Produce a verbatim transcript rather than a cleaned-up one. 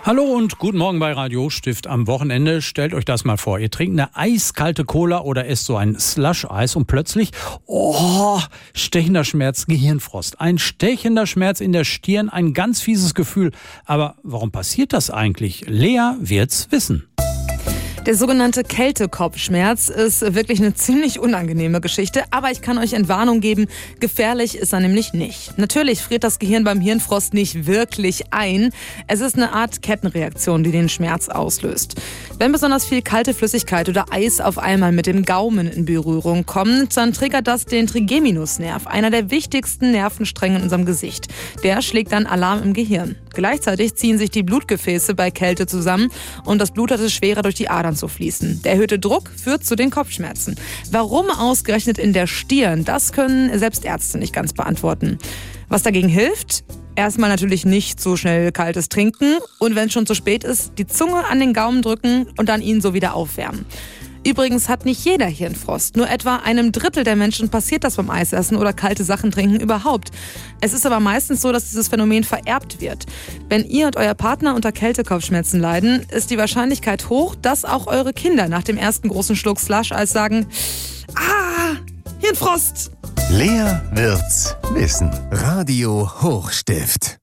Hallo und guten Morgen bei Radio Stift am Wochenende. Stellt euch das mal vor. Ihr trinkt eine eiskalte Cola oder esst so ein Slush-Eis und plötzlich, oh, stechender Schmerz, Gehirnfrost. Ein stechender Schmerz in der Stirn, ein ganz fieses Gefühl. Aber warum passiert das eigentlich? Lea wird's wissen. Der sogenannte Kältekopfschmerz ist wirklich eine ziemlich unangenehme Geschichte, aber ich kann euch Entwarnung geben, gefährlich ist er nämlich nicht. Natürlich friert das Gehirn beim Hirnfrost nicht wirklich ein. Es ist eine Art Kettenreaktion, die den Schmerz auslöst. Wenn besonders viel kalte Flüssigkeit oder Eis auf einmal mit dem Gaumen in Berührung kommt, dann triggert das den Trigeminusnerv, einer der wichtigsten Nervenstränge in unserem Gesicht. Der schlägt dann Alarm im Gehirn. Gleichzeitig ziehen sich die Blutgefäße bei Kälte zusammen und das Blut hat es schwerer durch die Adern zu fließen. Der erhöhte Druck führt zu den Kopfschmerzen. Warum ausgerechnet in der Stirn? Das können selbst Ärzte nicht ganz beantworten. Was dagegen hilft? Erstmal natürlich nicht so schnell kaltes Trinken und wenn es schon zu spät ist, die Zunge an den Gaumen drücken und dann ihn so wieder aufwärmen. Übrigens hat nicht jeder Hirnfrost. Nur etwa einem Drittel der Menschen passiert das beim Eisessen oder kalte Sachen trinken überhaupt. Es ist aber meistens so, dass dieses Phänomen vererbt wird. Wenn ihr und euer Partner unter Kältekopfschmerzen leiden, ist die Wahrscheinlichkeit hoch, dass auch eure Kinder nach dem ersten großen Schluck Slush-Eis sagen, ah, Hirnfrost. Lea wird's wissen. Radio Hochstift.